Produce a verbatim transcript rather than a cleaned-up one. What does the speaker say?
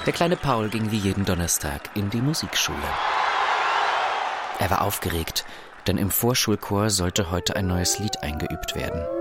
Der kleine Paul ging wie jeden Donnerstag in die Musikschule. Er war aufgeregt, denn im Vorschulchor sollte heute ein neues Lied eingeübt werden.